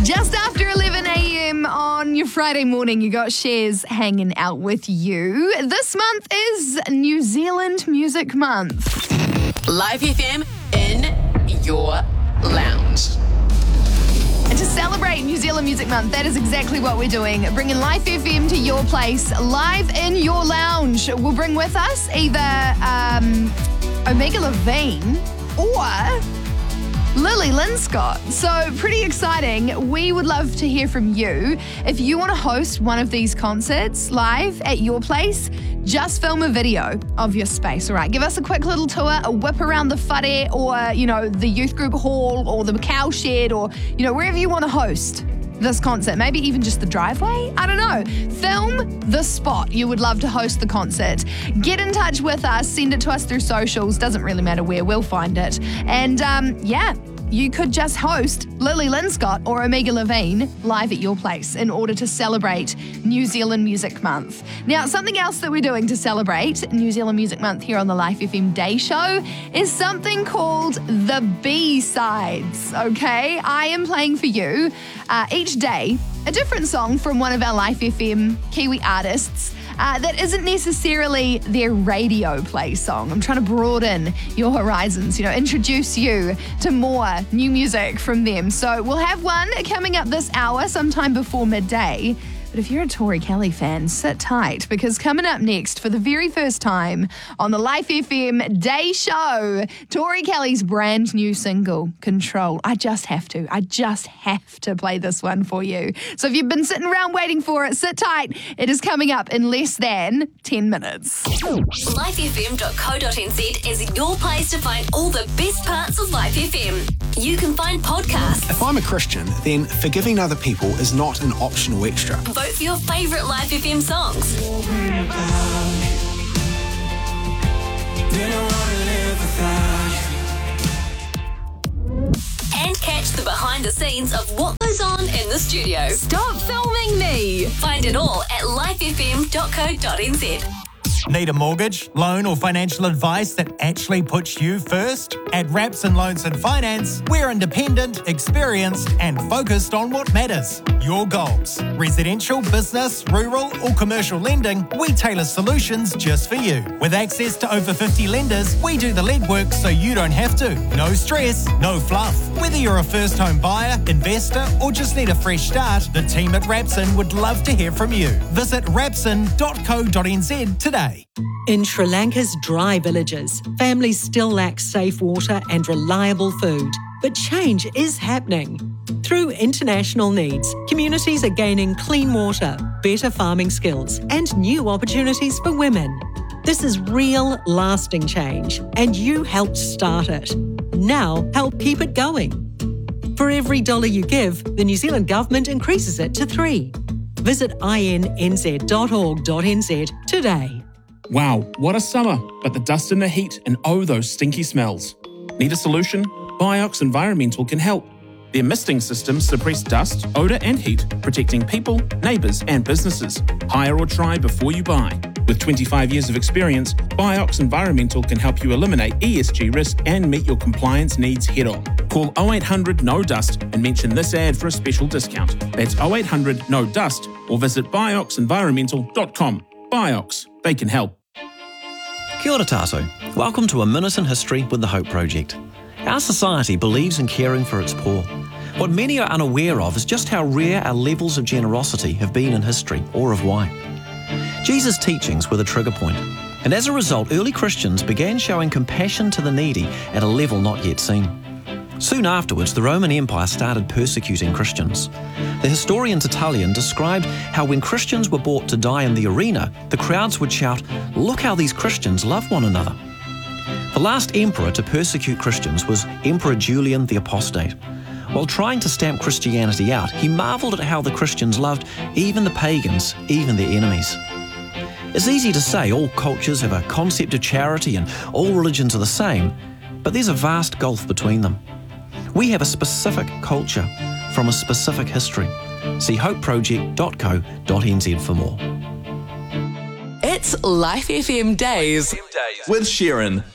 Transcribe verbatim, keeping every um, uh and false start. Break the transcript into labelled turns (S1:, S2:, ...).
S1: Just after eleven a.m. on your Friday morning, you got Shares hanging out with you. This month is New Zealand Music Month.
S2: Live F M in your lounge.
S1: And to celebrate New Zealand Music Month, that is exactly what we're doing. Bringing Live F M to your place, live in your lounge. We'll bring with us either um, Omega Levine or Lily Linscott. So pretty exciting. We would love to hear from you. If you want to host one of these concerts live at your place, just film a video of your space, all right? Give us a quick little tour, a whip around the whare or, you know, the youth group hall or the cow shed or, you know, wherever you want to host this concert. Maybe even just the driveway? I don't know. Film the spot you would love to host the concert. Get in touch with us. Send it to us through socials. Doesn't really matter where. We'll find it. And um, yeah, you could just host Lily Linscott or Omega Levine live at your place in order to celebrate New Zealand Music Month. Now, something else that we're doing to celebrate New Zealand Music Month here on the Life F M Day Show is something called the B-Sides, okay? I am playing for you uh, each day a different song from one of our Life F M Kiwi artists Uh, that isn't necessarily their radio play song. I'm trying to broaden your horizons, you know, introduce you to more new music from them. So we'll have one coming up this hour sometime before midday. But if you're a Tori Kelly fan, sit tight, because coming up next for the very first time on the Life F M Day Show, Tori Kelly's brand new single, Control. I just have to. I just have to play this one for you. So if you've been sitting around waiting for it, sit tight. It is coming up in less than ten minutes.
S3: life f m dot co dot n z is your place to find all the best parts of Life F M. You can find podcasts.
S4: If I'm a Christian, then forgiving other people is not an optional extra.
S3: Vote for your favourite Life F M songs. And catch the behind the scenes of what goes on in the studio.
S1: Stop filming me.
S3: Find it all at life f m dot co dot n z.
S5: Need a mortgage, loan or financial advice that actually puts you first? At Rapson Loans and Finance, we're independent, experienced and focused on what matters. Your goals. Residential, business, rural or commercial lending, we tailor solutions just for you. With access to over fifty lenders, we do the legwork so you don't have to. No stress, no fluff. Whether you're a first home buyer, investor or just need a fresh start, the team at Rapson would love to hear from you. Visit rapson dot co dot n z today.
S6: In Sri Lanka's dry villages, families still lack safe water and reliable food. But change is happening. Through international needs, communities are gaining clean water, better farming skills, and new opportunities for women. This is real, lasting change, and you helped start it. Now, help keep it going. For every dollar you give, the New Zealand Government increases it to three. Visit i n n z dot org dot n z today.
S7: Wow, what a summer, but the dust and the heat and oh, those stinky smells. Need a solution? Biox Environmental can help. Their misting systems suppress dust, odour and heat, protecting people, neighbours and businesses. Hire or try before you buy. With twenty-five years of experience, Biox Environmental can help you eliminate E S G risk and meet your compliance needs head on. Call oh eight hundred no dust and mention this ad for a special discount. That's oh eight hundred no dust or visit biox environmental dot com. Biox, they can help.
S8: Kia ora tātou. Welcome to A Minute in History with the Hope Project. Our society believes in caring for its poor. What many are unaware of is just how rare our levels of generosity have been in history, or of why. Jesus' teachings were the trigger point, and as a result, early Christians began showing compassion to the needy at a level not yet seen. Soon afterwards, the Roman Empire started persecuting Christians. The historian Tertullian described how when Christians were brought to die in the arena, the crowds would shout, "Look how these Christians love one another." The last emperor to persecute Christians was Emperor Julian the Apostate. While trying to stamp Christianity out, he marvelled at how the Christians loved even the pagans, even their enemies. It's easy to say all cultures have a concept of charity and all religions are the same, but there's a vast gulf between them. We have a specific culture from a specific history. See hope project dot co dot n z for more.
S2: It's Life F M Days with Sharon.